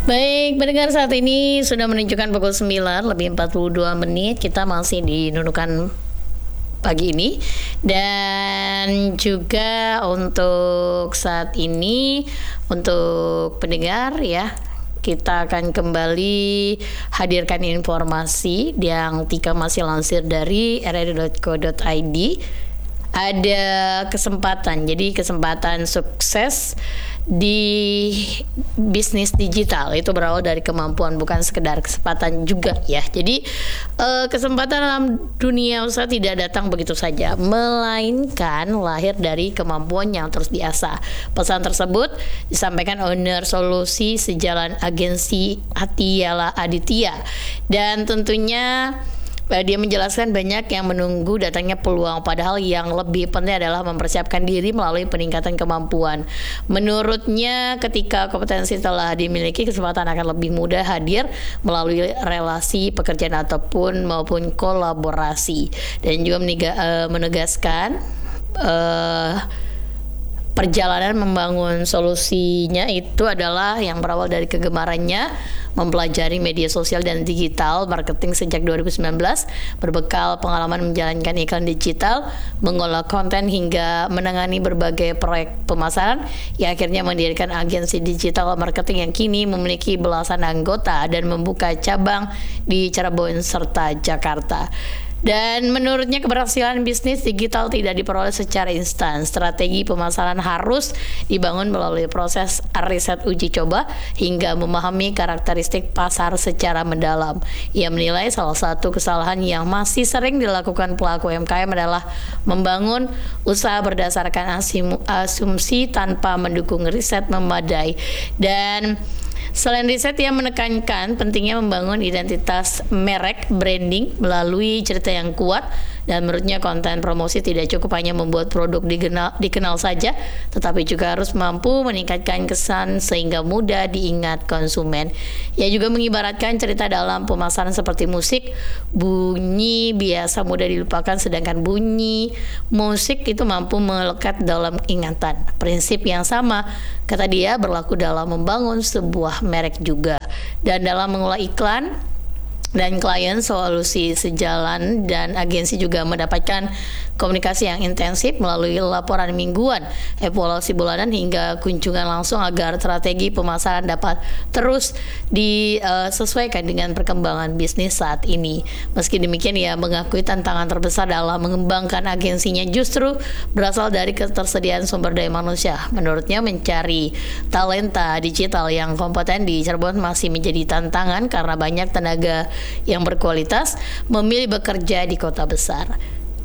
Baik, pendengar, saat ini sudah menunjukkan pukul 9 lebih 42 menit. Kita masih di Nunukan pagi ini. Dan juga untuk saat ini, untuk pendengar ya, kita akan kembali hadirkan informasi yang Tika masih lansir dari rri.co.id. Ada kesempatan, jadi kesempatan sukses di bisnis digital itu berawal dari kemampuan, bukan sekedar kesempatan juga ya. Jadi kesempatan dalam dunia usaha tidak datang begitu saja, melainkan lahir dari kemampuan yang terus diasah. Pesan tersebut disampaikan owner solusi sejalan agensi Atiyala Aditya, dan tentunya dia menjelaskan banyak yang menunggu datangnya peluang, padahal yang lebih penting adalah mempersiapkan diri melalui peningkatan kemampuan. Menurutnya, ketika kompetensi telah dimiliki, kesempatan akan lebih mudah hadir melalui relasi pekerjaan maupun kolaborasi. Dan juga menegaskan perjalanan membangun solusinya itu adalah yang berawal dari kegemarannya mempelajari media sosial dan digital marketing sejak 2019, berbekal pengalaman menjalankan iklan digital, mengolah konten hingga menangani berbagai proyek pemasaran, yang akhirnya mendirikan agensi digital marketing yang kini memiliki belasan anggota dan membuka cabang di Cirebon serta Jakarta. Dan menurutnya, keberhasilan bisnis digital tidak diperoleh secara instan. Strategi pemasaran harus dibangun melalui proses riset uji coba hingga memahami karakteristik pasar secara mendalam. Ia menilai salah satu kesalahan yang masih sering dilakukan pelaku UMKM adalah membangun usaha berdasarkan asumsi tanpa mendukung riset memadai. Dan selain riset, ia menekankan pentingnya membangun identitas merek branding melalui cerita yang kuat, dan menurutnya konten promosi tidak cukup hanya membuat produk dikenal saja, tetapi juga harus mampu meningkatkan kesan sehingga mudah diingat konsumen. Ia juga mengibaratkan cerita dalam pemasaran seperti musik, bunyi biasa mudah dilupakan, sedangkan bunyi musik itu mampu melekat dalam ingatan. Prinsip yang sama, kata dia, berlaku dalam membangun sebuah merek juga. Dan dalam mengolah iklan dan klien, solusi sejalan dan agensi juga mendapatkan komunikasi yang intensif melalui laporan mingguan, evaluasi bulanan hingga kunjungan langsung agar strategi pemasaran dapat terus disesuaikan dengan perkembangan bisnis saat ini. Meski demikian, ia mengakui tantangan terbesar dalam mengembangkan agensinya justru berasal dari ketersediaan sumber daya manusia. Menurutnya, mencari talenta digital yang kompeten di Cirebon masih menjadi tantangan karena banyak tenaga yang berkualitas memilih bekerja di kota besar.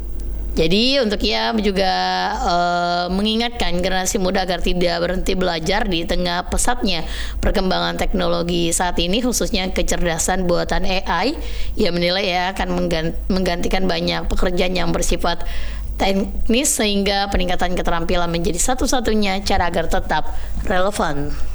Jadi untuk ia juga mengingatkan generasi muda agar tidak berhenti belajar di tengah pesatnya perkembangan teknologi saat ini, khususnya kecerdasan buatan AI. Ia menilai akan menggantikan banyak pekerjaan yang bersifat teknis, sehingga peningkatan keterampilan menjadi satu-satunya cara agar tetap relevan.